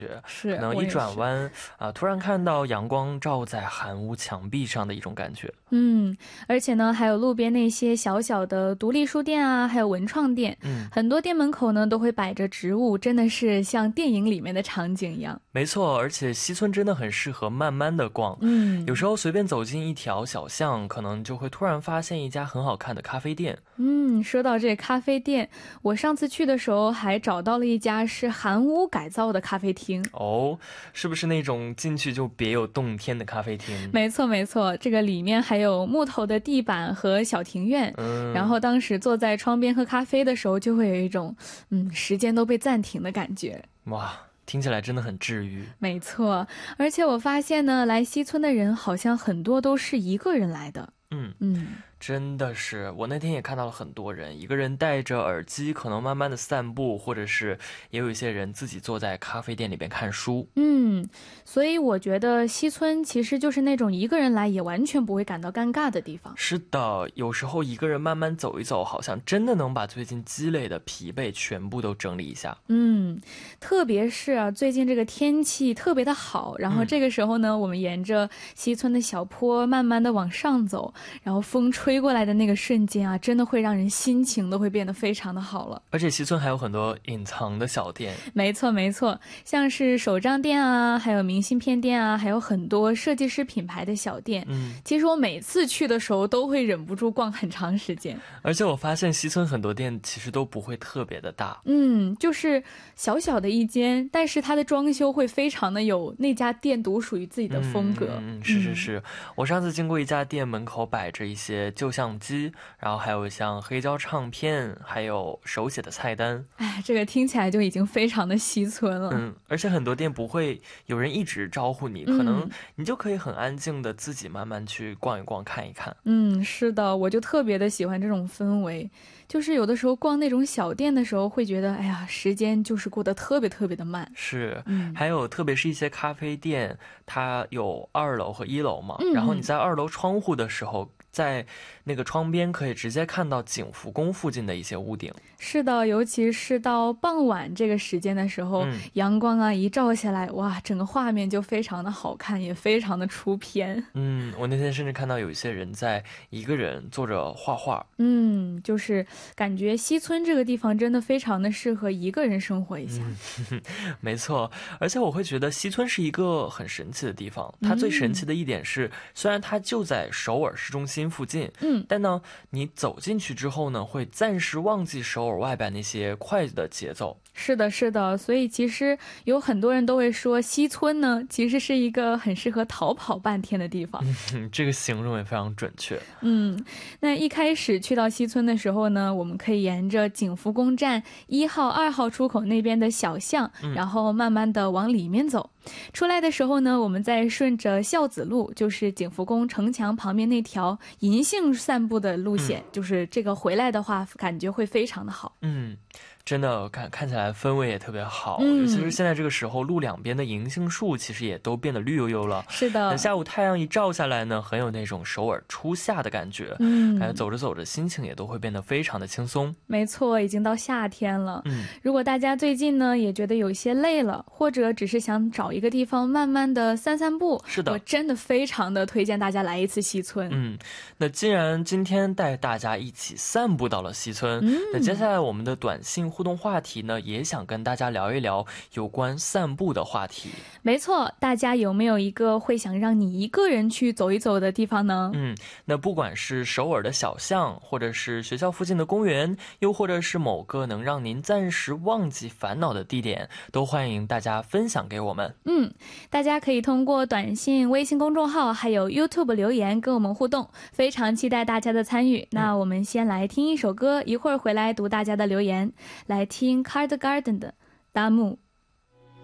可能一是我也是。 转弯突然看到阳光照在寒屋墙壁上的一种感觉。 而且呢，还有路边那些小小的独立书店啊，还有文创店， 嗯， 很多店门口呢都会摆着植物，真的是像电影里面的场景一样。 没错，而且西村真的很适合慢慢的逛。有时候随便走进一条小巷，可能就会突然发现一家很好看的咖啡店。 说到这咖啡店，我上次去的时候还找到了一家是韩屋改造的咖啡厅。 哦，是不是那种进去就别有洞天的咖啡厅？ 没错没错，这个里面还有木头的地板和小庭院，然后当时坐在窗边喝咖啡的时候，就会有一种时间都被暂停的感觉。 哇，听起来真的很治愈。 没错，而且我发现呢，来西村的人好像很多都是一个人来的。 嗯，真的是，我那天也看到了很多人，一个人戴着耳机，可能慢慢的散步，或者是也有一些人自己坐在咖啡店里边看书。 所以我觉得西村其实就是那种一个人来也完全不会感到尴尬的地方。 是的，有时候一个人慢慢走一走，好像真的能把最近积累的疲惫全部都整理一下。 特别是最近这个天气特别的好，然后这个时候呢，我们沿着西村的小坡慢慢的往上走，然后风吹过来的那个瞬间啊，真的会让人心情都会变得非常的好了。 而且西村还有很多隐藏的小店。 没错没错，像是手账店啊，还有明信片店啊，还有很多设计师品牌的小店。其实我每次去的时候都会忍不住逛很长时间。 而且我发现西村很多店其实都不会特别的大。 就是小小的一间，但是它的装修会非常的有那家店独属于自己的风格。 是，我上次经过一家店，门口摆着一些旧相机，然后还有像黑胶唱片，还有手写的菜单。 哎，这个听起来就已经非常的西村了。 而且很多店不会有人一直招呼你，可能你就可以很安静的自己慢慢去逛一逛，看一看。 是的，我就特别的喜欢这种氛围。就是有的时候逛那种小店的时候，会觉得哎呀，时间就是过得特别特别的慢。 是，还有特别是一些咖啡店，它有2楼和1楼嘛，然后你在2楼窗户的时候，在那个窗边可以直接看到景福宫附近的一些屋顶。 是的，尤其是到傍晚这个时间的时候，阳光一照下来，哇，整个画面就非常的好看，也非常的出片。 我那天甚至看到有一些人在一个人坐着画画。 就是感觉西村这个地方真的非常的适合一个人生活一下。 没错，而且我会觉得西村是一个很神奇的地方。它最神奇的一点是，虽然它就在首尔市中心附近，但呢，你走进去之后呢，会暂时忘记首尔外边那些快的节奏。 是的，是的，所以其实有很多人都会说西村呢，其实是一个很适合逃跑半天的地方。 这个形容也非常准确。 那一开始去到西村的时候呢，我们可以沿着景福宫站1号、2号出口那边的小巷，然后慢慢的往里面走。出来的时候呢，我们再顺着孝子路，就是景福宫城墙旁边那条银杏散步的路线，就是这个回来的话，感觉会非常的好。 真的看起来氛围也特别好，尤其是现在这个时候，路两边的银杏树其实也都变得绿油油了。 是的， 下午太阳一照下来呢，很有那种首尔初夏的感觉。感觉走着走着心情也都会变得非常的轻松。 没错，已经到夏天了。如果大家最近呢也觉得有些累了，或者只是想找一个地方慢慢的散散步， 是的， 我真的非常的推荐大家来一次西村。 那既然今天带大家一起散步到了西村，那接下来我们的短信互动话题呢，也想跟大家聊一聊有关散步的话题。 没错，大家有没有一个会想让你一个人去走一走的地方呢？ 那不管是首尔的小巷，或者是学校附近的公园，又或者是某个能让您暂时忘记烦恼的地点，都欢迎大家分享给我们。 大家可以通过短信、微信公众号还有 YouTube 留言跟我们互动，非常期待大家的参与。那我们先来听一首歌，一会儿回来读大家的留言。来听 Card Garden 的大木。